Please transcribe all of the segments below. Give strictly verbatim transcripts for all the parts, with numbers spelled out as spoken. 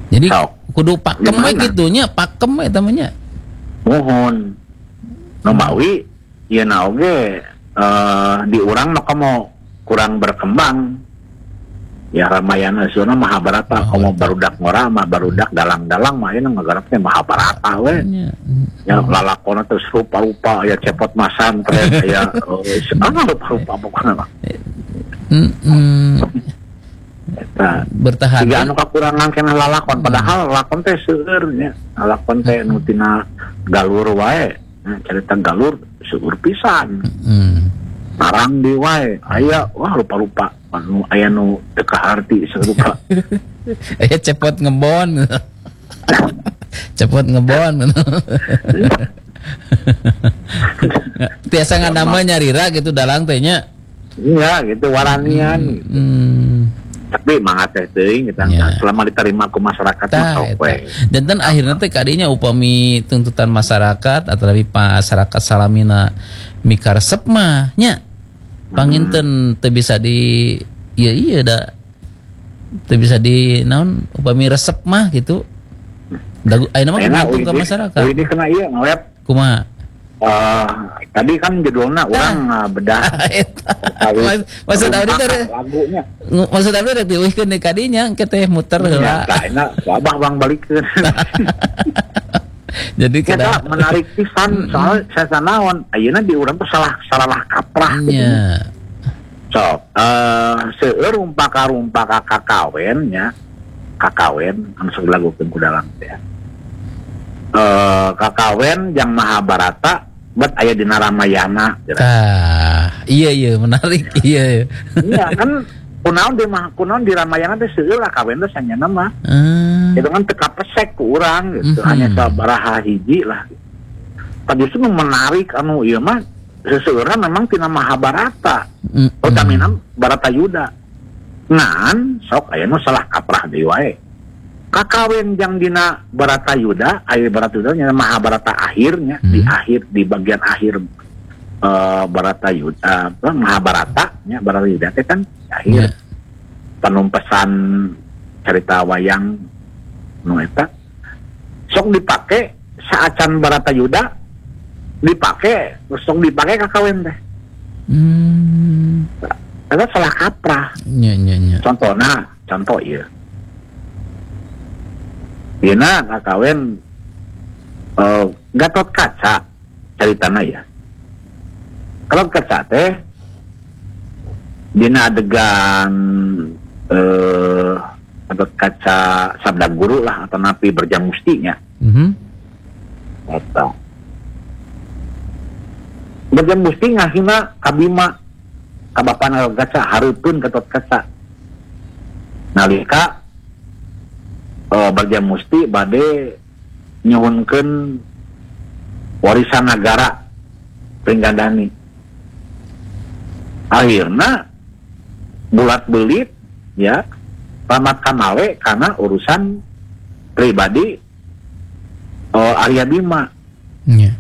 Jadi Sok. kudu pakem we gitunya, pakem we tamanya. Mohon Nomawi ieu na oge eh di urang mah komo kurang berkembang. Ya Ramayana Suna Mahabharata komo barudak ngora mah barudak dalang-dalang mah ieu ngagarapna Mahabharata we. Ya lalakonna teh rupa-rupa aya cepot masan teh aya anu rupa-rupa pokona mah. Heeh. Eta Bertahan. tiga anu kakurangan keneh lalakon padahal lalakon teh seueur nya. Lalakon teh nu tina galur wae. Nah, cerita galur seueur pisan. Hmm. Narang di wae aya wah rupa-rupa anu aya nu teu kaharti sarupa. Aya cepot ngebon. Cepot ngebon. Tiasa ngadama nyarira gitu dalang teh nya. Iya gitu waranian. Hmm. Tapi mangat teh teuing kita Ya. selama diterima ku masyarakat mah Tah, sok eta. we. Dan dan akhirnya teh kadinya upami tuntutan masyarakat atau lebih masyarakat salamina mikaresep mah nya panginten teu bisa di iya iya da teu bisa di naon upami resep mah gitu. Dagu ayeuna mah bergantung ke masyarakat. Ini kena ieu ngawet. Kumaha? Eh tadi kan judulna urang uh, bedah Eta. Maksud abdi teh lagunya. maksud abdi rek dieuwihkeun di kadinya engke teh muter heula. Tah enak babah bang balikeun. Jadi Kita kada menarik pisan soal saya naon ayeuna di urang teh salah salah kaprah gitu. nya. Sok eh seueur umpaka-umpaka kakawen nya. Kakawen anu sok dilagukeun ku dalang teh. Eh kakawen yang Mahabharata bet aya dina Ramayana. Tah, iya iya menarik iya. Iya kan kunaon di mah kunaon di Ramayana teh seueur lah kawen teh sanyana mah. Hmm. Itu kan teka pesek ku urang gitu, Mhm. hanya sabaraha hiji lah. Tadi itu menarik anu ieu mah seseueurna memang tina Mahabharata. Mm, Utamina Baratayuda. Ngan sok aya nu salah kaprah deui wae. Kakawen yang dina Baratayuda, aya Baratayuda nya Mahabharata akhirnya Hmm. di akhir di bagian akhir eh Baratayuda apa Mahabharata nya Baratayuda teh kan di akhir Ya. penumpesan cerita wayang nu eta sok dipake saacan Baratayuda dipake terus sok dipake kakawen teh. Hmm. Eta salah kaprah. Nya nya nya. Contohna, contoh ieu. Dina kakawen eh Gatot Kaca caritana ya. Kalau kaca teh dina adegan eh Gatot Kaca sabda guru lah atau napi berjamustinya. Mhm. Eta. Berjamusti ngasihna ka Bima ka bapana Gatot Kaca hareupeun Gatot Kaca. Nalika uh, berjamusti bade nyuhunkeun warisan negara Pringgandani. Akhirna bulat belit ya Ramat Kamawe karena urusan pribadi uh, Arya Bima. Nya.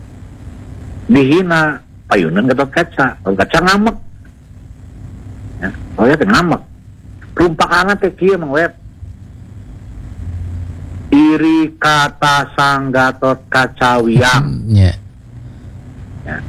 Dihina payunan Gatot Kaca, Gatot Kaca ngamek. Ya, oh ya teh ngamek. Rumpakana teh kieu Mang Web. Iri kata sang Gatot Kaca wiang. Nya. Ya.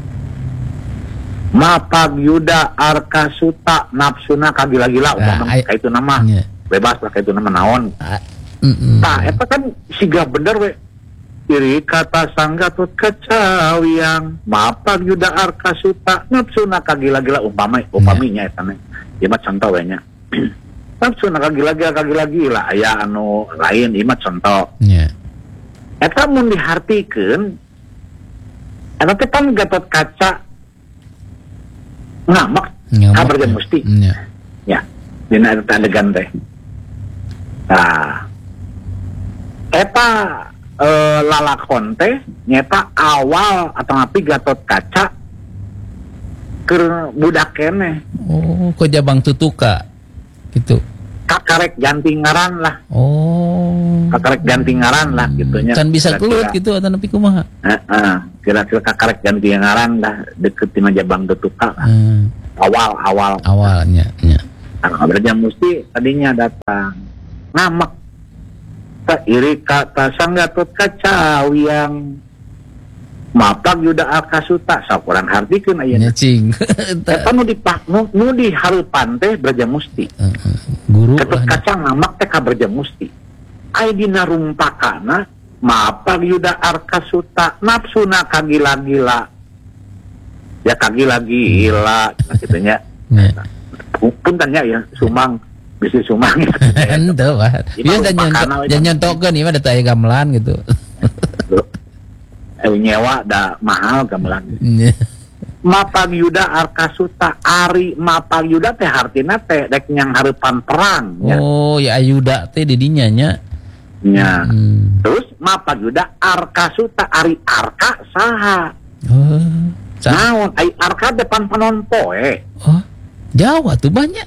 Mapag Yuda Arkasuta nafsuna kagila-gila umpama ay- ka itu nama. Nya. Bebas lah ka itu nama naon. Ah, mm-mm. Tah eta kan siga bener we. Iri kata sang Gatot Kaca wiang mapag Yuda Arkasuta nafsuna kagila-gila umpama upaminya eta mah. Ieu mah contoh we nya. Nafsuna kagila-gila kagila-gila aya anu lain ieu mah contoh. Nya. Eta mun dihartikeun eta teh kan Gatot Kaca ngamak Ngamak, kabar jeung musti. Nya. Ya, dina eta adegan teh. Nah, eta eh, lalakon teh nyata awal atau ngapi Gatot Kaca keur budak keneh. Oh, kok jabang tutuka gitu. Kakarek ganti ngaran lah, Oh. kakarek ganti ngaran lah gitunya. Kan bisa keluar Kira-kira. gitu atau nepi kumaha? Heeh, kira-kira kakarek ganti ngaran lah deket tina Jabang Tutuka lah. Hmm. Awal-awal. Awalnya nya. Nah, berarti mesti tadinya datang ngamak tak iri kata sanggatot kacawiang mapag yuda akasuta sakurang hartikeun nya ayeuna cing. eta nu dipak nu, nu di hareupan teh Brajamusti Guru ketut lah. kacang ngamak teh ka Brajamusti ai dina rumpakana mapag yuda arkasuta nafsuna kagila-gila ya kagila-gila gitu nya Nya. puntennya ya sumang bisi sumang gitu. Henteu Pak. Bieu dan Pakana nyontok we, dan nyontokeun ieu mah da teu aya gamelan gitu. eh, nyewa da mahal gamelan Nya. mapag yuda arkasuta ari mapag yuda teh hartina teh dek nyang hareupan perang nya. Oh, ya ayuda teh di dinya nya. Nya. Hmm. Terus mapag yuda arkasuta ari arka saha Oh. Sa- naon ai arka depan panon poe oh. Jawa tuh banyak.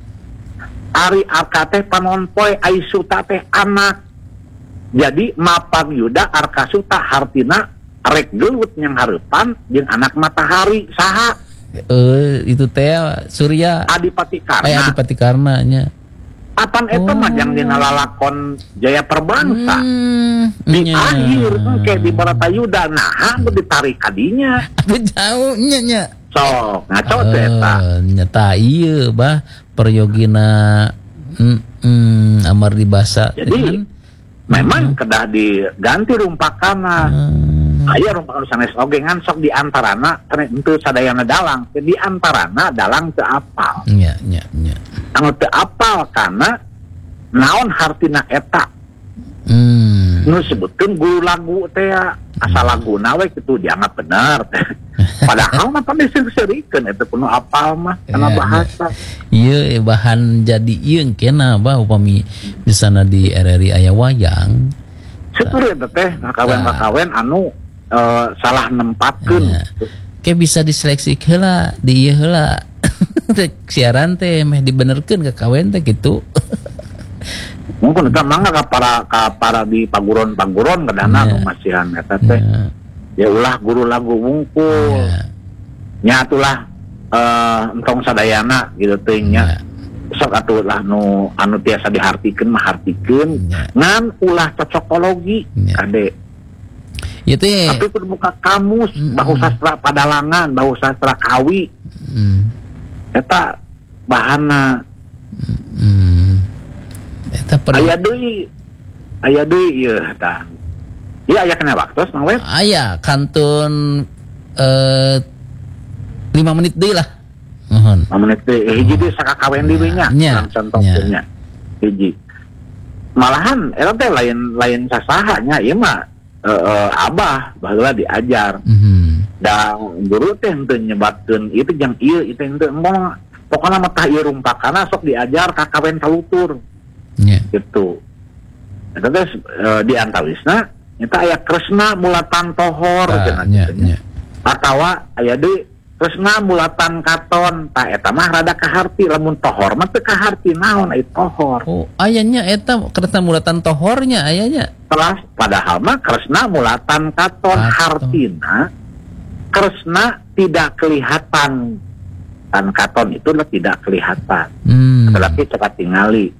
ari arka teh panon poe ai suta teh anak jadi mapag yuda arkasuta hartina rek gelut yang hareupan jeung anak matahari saha Eh itu teh Surya. Adipati Eh Karna Adipati Karna nya. apan eta mah jang dina lalakon Jaya Perbangsa Hmm. di nya. akhir engke di Baratayuda nah anu ditarik kadinya Aduh jauh nya nya. sok ngaco teh eta Eh, nyata iya bah peryogina mm, mm, amar di basa Jadi, memang kedah diganti rumpakana hmm, aya rumpakan sanes oge ngan sok di antarana teu sadayana dalang di antarana dalang teu apal nya nya nya. anu teu apal kana naon hartina eta Hmm. nu sebutkeun guru lagu teh asal laguna we kitu dianggap bener teh padahal mah tadi seuseurikeun eta kudu apal mah kana Ya, bahasa Iya bahan jadi iya kena bah upami misalnya di R R I aya wayang. syukur eta teh kakawen-kakawen anu eh, salah nempatkeun Ya. Kayak bisa diseleksi heula di ieu heula. Siaran teh meh dibenerkeun ka kawen teh gitu. mungkin eta mangga ka para ka para di paguron-paguron kadana Ya. nu masihan eta teh Ya. ya ulah guru lagu wungkul Ya. nya atulah eh entong sadayana gitu teh nya Ya. sok atuh lah nu anu tiasa dihartikeun mah hartikeun Ya. ngan ulah cocokologi Ya. kade Ieu teh tapi kudu buka kamus Mm-mm. bahu sastra padalangan bahu sastra kawi hmm, eta bahanna hmm. Eta per aya deui aya deui ieu tah ieu aya kana waktos mah we aya kantun eh lima menit deui lah. Mohon. menit teh eh, hiji deui sakakawen di nya Nya. contohnya hiji malahan eta teh lain lain sasaha nya ieu mah eh, eh, abah baheula diajar Mhm. da guru teh henteu nyebatkeun itu jang ieu itu henteu emang pokona mah tah ieu rumpakana sok diajar ka kawen kalutur Nya. gitu eta teh eh, di antawisna eta aya Kresna mulatan tohor Ah, cenah nya, kitu nya. nya. Atawa aya deui Kresna mulatan katon tah eta mah rada kaharti lamun tohor mah teu kaharti naon ai tohor Oh, ayahnya eta kereta mulatan tohornya ayahnya. telah padahal mah Kresna mulatan katon Katon. hartina Kresna tidak kelihatan kan katon itu adalah tidak kelihatan Hmm. tetapi cepat tingali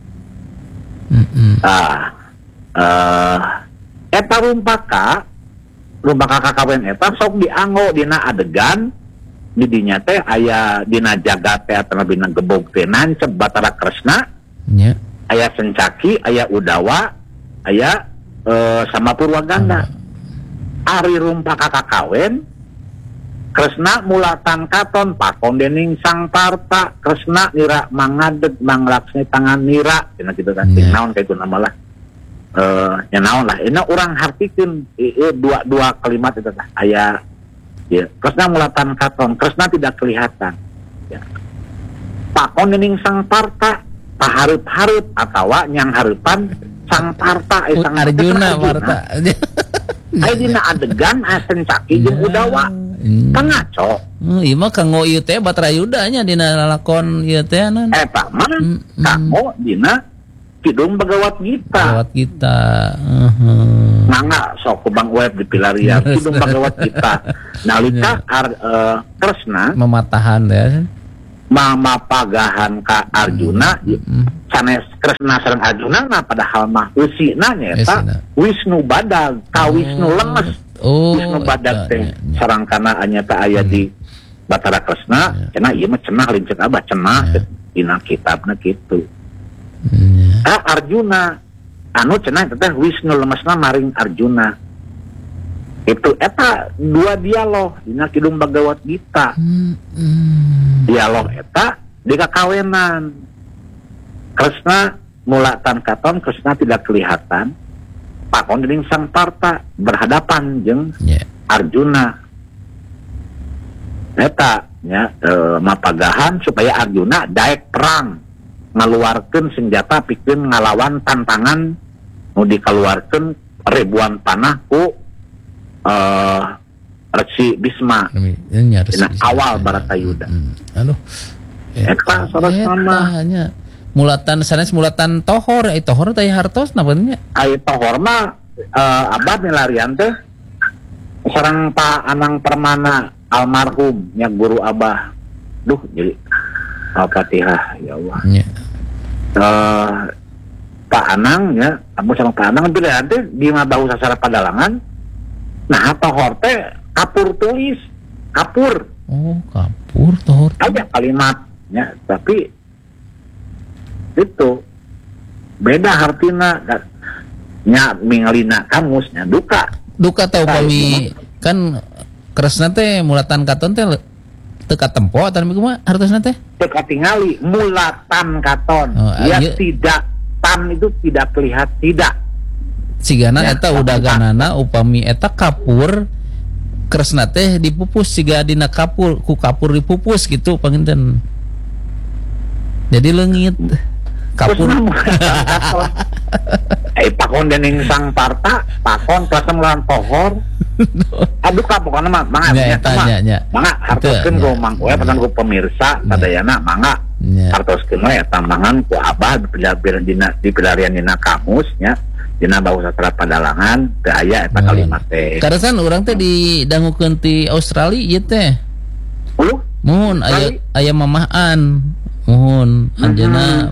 Mm-mm. ah eh eta rumpaka rumpaka kakawen eta sok dianggo dina adegan di dinya teh aya dina jagat teh atawa dina gebog teh nancep Batara Kresna Nya. aya Sencaki aya Udawa aya eh, sama Purwaganda ari rumpaka kakawen Kresna mulatan katon pakon dening sang parta Kresna nira mangadeg manglaksmi tangan nira cenah kitu kan Yeah. naon ka itu nama lah eh nya naon lah ini urang hartikeun ieu dua dua kalimat itu tah aya ya Kresna mulatan katon Kresna tidak kelihatan ya pakon dening sang parta pahareup-hareup atawa nyang hareupan sang parta eh, sang Arjuna Marta. aya dina adegan aya Sencaki jeung Udawa Hmm. kan ngaco Hmm, ieu mah kanggo ieu teh Batrayuda nya dina lalakon ieu teh nan. eta mah Mm, mm. kamu dina Kidung Bagawat Gita Lewat kita. Heeh. mangga sok ku Bang Web di Pilarian Kidung Bagawat Gita nalika ar, eh, Kresna Mematahan ya. mamapagahan ka Arjuna Mm-mm. sanes Kresna sareng Arjuna na padahal mah eusina nyaeta Eusina. Wisnu Badag ka Wisnu lemes. Oh, Wisnu Badag eta, teh nya, nya. sareng kana anyata aya di Batara Kresna cenah ieu mah cenah lincet abah cenah Ya. dina kitabna kitu. Nya. Ah Arjuna anu cenah teh Wisnu lemesna maring Arjuna. Itu eta dua dialog dina Kidung Bhagavad Gita. Mm-mm. Dialog eta di kakawenan. Kresna mulatan katon Kresna tidak kelihatan. Pakon dening Sang Parta berhadapan jeung Nya. Arjuna. Eta nya e, mapagahan supaya Arjuna daek perang ngaluarkeun senjata pikeun ngalawan tantangan nu dikaluarkeun ribuan panah ku eh Resi Bisma. Ini harus Dina bisa. awal Baratayuda. Hmm. Aduh. Eta sarasana. Hanya mulatan sanes mulatan tohor, eh tohor teh hartos napa nya? Ai tohor mah eh, abad milarian teh sareng Pak Anang Permana almarhum nya guru abah. Duh jadi Al-Fatihah ya Allah. Nya. Eh Pak Anang ya, kamu sama Pak Anang itu nanti di Mabahu Sasara Padalangan. Nah, tohor teh kapur tulis, kapur. Oh, kapur tohor. Ada kalimatnya, tapi itu beda artina nya mingalina kamusnya duka. Duka tau pami kan Kresna teh mulatan katon teh teka tempo atau kumaha hartosna teh? Teka tingali mulatan katon. Oh, Ya iya. tidak tan itu tidak terlihat tidak. Sigana Ya, eta udaganana upami eta kapur Kresna teh dipupus siga dina kapur ku kapur dipupus gitu panginten. Jadi leungit kapur. Terus namun, katon. Eh pakon dening Sang Parta, pakon kelas melawan pohor. Aduh kapokna mah mangga Nya, nya eta, mah. nya, nya. Mangga hartoskeun Itu, ku nya. Mang we pesan ku pemirsa sadayana mangga. Nya. Hartoskeun we tambangan ku abah dipilarian dina dipilarian dina kamus nya. Dina Bahu Sastra Padalangan teu aya eta kalimat teh. Karesan urang teh didangukeun ti Australia ieu teh. Uluh Mohon aya aya mamahan. Mohon anjeunna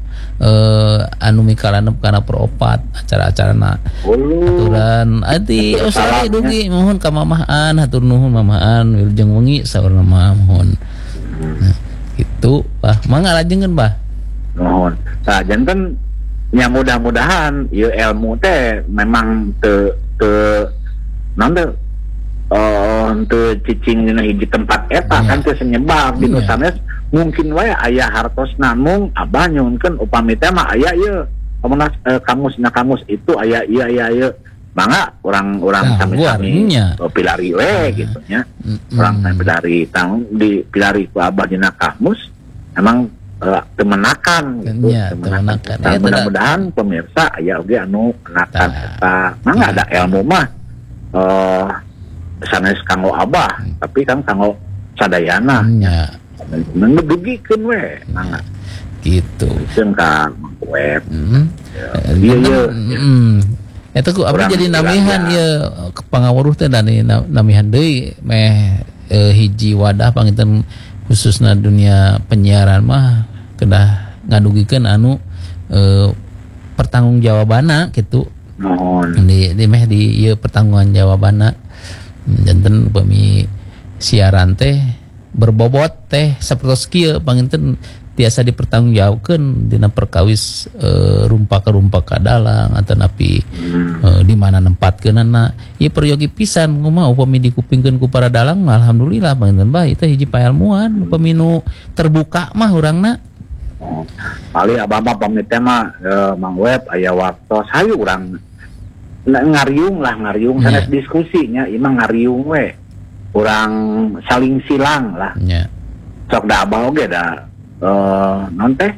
eh anu mikalanep kana peropat acara-acarana. uluh Aturan adi Betul, Australia salamnya. dugi mohon ka mamahan hatur nuhun mamahan wilujeng wengi saurna mah mohon. Nah, gitu bah mangga lajengeun bah. nuhun. Nah, janten nya mudah-mudahan ieu ilmu teh memang teu teu naon teh eh teu cicing dina hiji tempat eta Iya. kan teu senyebar di Iya. nu sanes mungkin wae aya hartosna mung abah nyuhunkeun upami teh mah aya ieu pamana eh, kamusna kamus itu aya ieu aya ieu mangga urang-urang Nah, sami-sami guarnya. oh, pilari we gitu nya Mm-mm. urang sami pilari tang di pilari ku abah dina kamus emang uh, temenakan gitu Nya, temenakan. temenakan. Nah, Ya, mudah-mudahan pemirsa aya oge anu menakan Tah. eta mangga ada ilmu mah eh sanes kanggo abah tapi kan kanggo sadayana Nya, ngedugikeun we mangga gitu. jeung ka web Mm. iya iya Mm. Eta ku abdi Urang jadi bilang namihan ya. ye pangawuruh teh dani na- namihan deui meh eh, hiji wadah panginten khususna dunia penyiaran mah kedah ngadugikeun anu eh, pertanggungjawabanna gitu nuhun di, di meh di ieu pertanggungan jawabanna janten upami siaran teh berbobot teh sapertos kieu panginten tiasa dipertanggungjawabkeun dina perkawis e, rumpaka-rumpaka dalang atau napi e, di mana nempatkeunana ieu peryogi pisan kumaha upami dikupingkeun ku para dalang mah alhamdulillah panginten bae teh hiji pailmuan upami nu terbuka mah urangna paling abah mah pamit teh mah eh, Mang Web aya waktos hayu urang N- ngariung lah ngariung Nya. sanes diskusinya ieu mah ngariung we urang saling silang lah nya sok da abah oge da eh non teh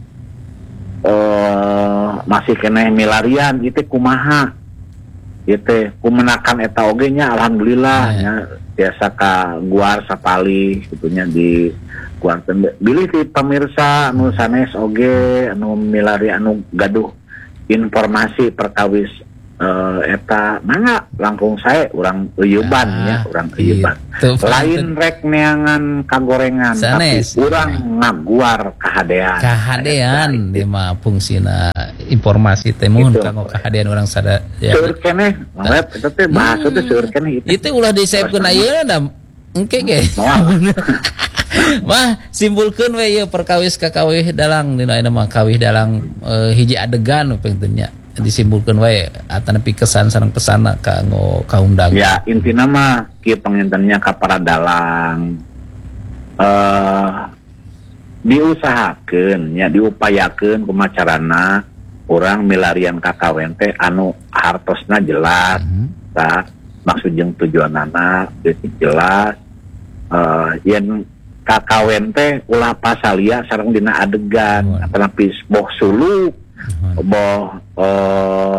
eh masih keneh milarian ieu teh kumaha ieu teh kumenakan eta oge nya alhamdulillah Ya. nya biasa ka guar sapali gitunya di guarkeun bilih ti pemirsa anu sanes oge anu milari anu gaduh informasi perkawis eh, eta mangga langkung sae urang euyeuban Ah, nya urang euyeuban gitu. lain rek neangan kagorengan Sanes. tapi urang ngaguar kahadean Kahadean di mah fungsina informasi teh mun Gitu. kanggo kahadean urang sada ya. seueur keneh manglet eta teh bahasa teh seueur keneh itu Itu ulah disavekeun ayeuna da engke ge. moal Mah simpulkeun we ieu perkawis ka kawih dalang dina ayeuna mah kawih dalang eh, hiji adegan pentingnya disimpulkeun wae atanepi kesan sareng pesana kanggo kaum dagang. ya intina mah kieu pangintennya ka para dalang eh diusahakeun nya diupayakeun kumaha carana urang milarian kakawen teh anu hartosna jelas Mhm. tah maksud jeung tujuanana geus jelas eh yen kakawen teh ulah pasalia sareng dina adegan Oh. atanapi boh suluk Mhm. boh eh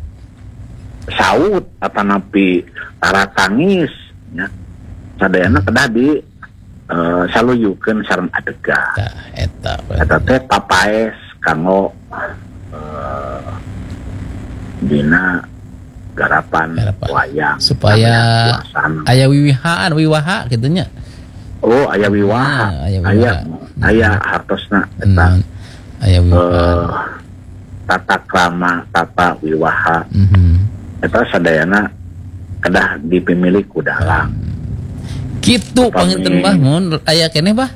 saut atanapi tara tangis nya sadayana kedah di eh, saluyukeun sareng adegan Tah eta. eta teh papaes kanggo eh, dina garapan Garapan. wayang Supaya suasana. aya wiwihaan wiwaha kitu nya. oh aya wiwaha Ah, aya aya wiwaha. aya hartosna eta Hmm. Aya eh, wiwaha. tata krama tata wiwaha Mhm. eta sadayana kedah dipimilih ku dalang Kitu panginten Bah mun aya keneh Bah.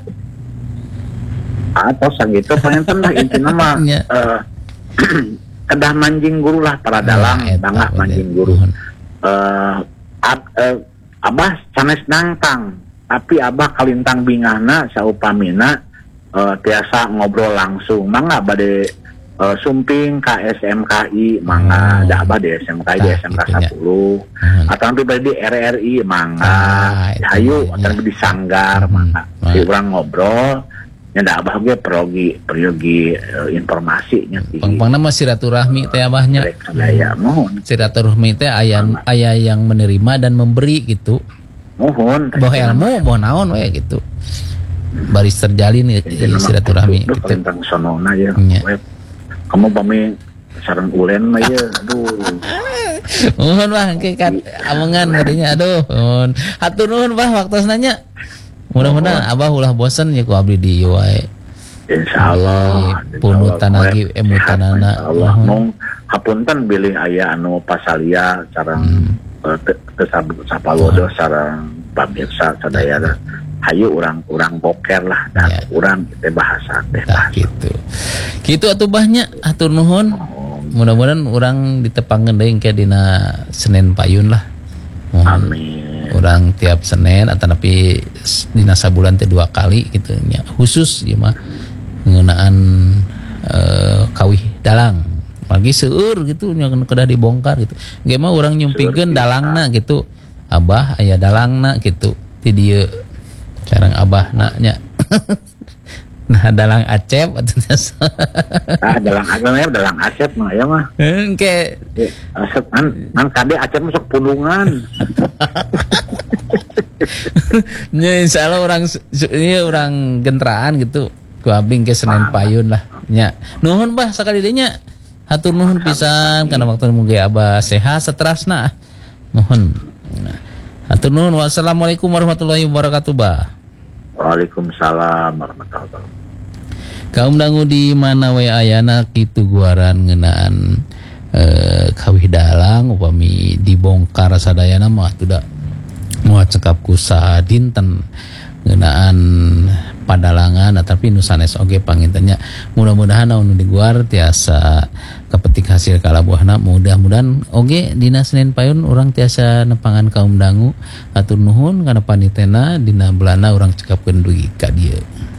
atau sagitu panginten lah intina mah Nya. eh, kedah manjing guru lah para dalang Nah, eta bangga bener. manjing guru Mohon. eh ab- eh, abah sanes nangtang tapi abah kalintang bingahna saupamina eh, tiasa ngobrol langsung mangga bade eh, sumping ka S M K I mangga Oh. da abah di S M K I di Tah, S M K gitu nya. sepuluh Mohon. atau nanti bade di R R I mangga Ah, itu hayu nya. atau di sanggar Hmm. mangga Ah. si urang ngobrol nya da abah ge perogi peryogi eh, informasi nya ti Pangpangna mah silaturahmi teh Abahnya. rek sadaya mohon Silaturahmi teh aya aya yang menerima dan memberi gitu. mohon Boh ilmu, boh naon we gitu. Baris terjalin ya, ya, silaturahmi gitu. gitu. Tentang sonona ya. Nya. Web. Kamu pami sareng ulen mah ya. Aduh. Mohon Bah engke kan amongan gadinya aduh. Mohon. Hatur nuhun Bah waktos nanya. Mudah-mudahan Abah ulah bosen ya ku abdi di ieu wae. Insyaallah. Di punutan lagi, emutanana. Allah Mohon. mong hapunten bilih aya anu pasalia sareng Hmm. tesabut sapalodo sareng pamirsa sadaya hayu urang-urang boker lah dan Ya. urang teh bahasa teh Tah bahasa. gitu. Kitu atuh Bahnya hatur nuhun. Mudah-mudahan urang ditepangkeun deui engke dina Senin Payun lah. Mohon. Amin. Orang tiap Senin atau tapi dina sabulan teh dua kali gitu nya khusus ieu mah ngeunaan eh, kawih dalang lagi seueur gitu nya kedah dibongkar gitu ge mah urang nyumpikeun dalangna gitu Abah aya dalangna gitu ti dieu sareng Abahna nya nah dalang Acep atuh Ah dalang agama dalang Acep mah ya mah. engke Eh, Asep kan kan kade Acep masuk pundungan. nya insyaallah orang ini orang gentraan gitu ku abdi ke Senin Payun lah nya nuhun Bah sakali deui nya hatur nuhun pisan kana waktu mugi Abah sehat saterasna nuhun nah, hatur nuhun wassalamualaikum warahmatullahi wabarakatuh Bah. Waalaikumsalam warahmatullahi wabarakatuh. Kaum dangu di mana we ayana kitu guaran ngeunaan eh, kawih dalang upami dibongkar sadayana mah teu da moal cekap ku saha dinten ngeunaan padalangan tapi nu sanes oge pangintennya mudah-mudahan anu diguar tiasa kapetik hasil kalabuhna mudah-mudahan oge dina Senin Payun urang tiasa nepangan kaum dangu atur nuhun kana panitena dina bulana urang cekapkeun dugi ka dieu.